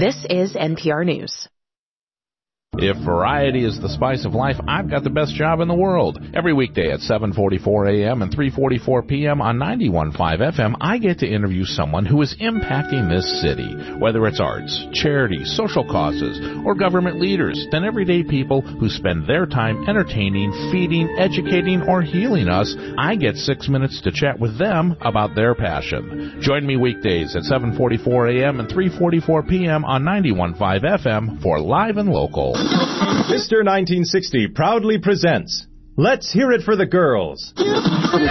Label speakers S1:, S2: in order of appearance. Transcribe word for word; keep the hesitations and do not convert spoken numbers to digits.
S1: This is N P R News.
S2: If variety is the spice of life, I've got the best job in the world. Every weekday at seven forty-four a.m. and three forty-four p.m. on ninety-one point five F M, I get to interview someone who is impacting this city. Whether it's arts, charities, social causes, or government leaders, then everyday people who spend their time entertaining, feeding, educating, or healing us, I get six minutes to chat with them about their passion. Join me weekdays at seven forty-four a.m. and three forty-four p.m. on ninety-one point five F M for Live and Local.
S3: Mister nineteen sixty proudly presents Let's Hear It for the Girls.